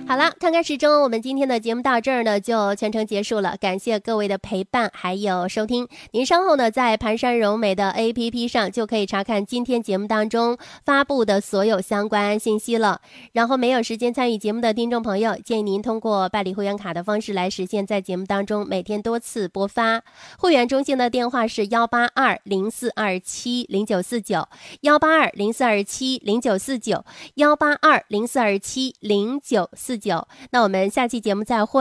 好了，看看时钟，我们今天的节目到这儿呢就全程结束了，感谢各位的陪伴还有收听。您稍后呢在盘山柔美的 APP 上就可以查看今天节目当中发布的所有相关信息了。然后没有时间参与节目的听众朋友，建议您通过办理会员卡的方式来实现在节目当中每天多次播发。会员中心的电话是18204270949，18204270949，18204270949。那我们下期节目再会。